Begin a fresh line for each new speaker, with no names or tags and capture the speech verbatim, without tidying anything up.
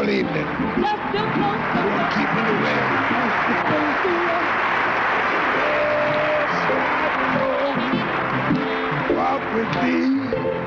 Good evening. I want to keep it away. Walk with me.